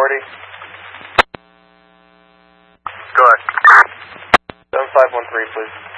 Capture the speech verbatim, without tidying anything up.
authority. Go ahead. seven five one three, please.